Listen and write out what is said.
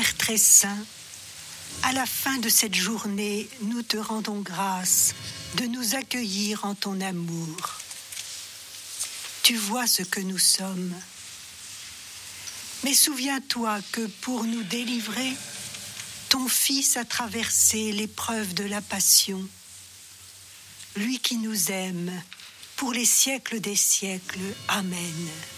Père très saint, à la fin de cette journée, nous te rendons grâce de nous accueillir en ton amour. Tu vois ce que nous sommes. Mais souviens-toi que pour nous délivrer, ton Fils a traversé l'épreuve de la passion. Lui qui nous aime, pour les siècles des siècles. Amen.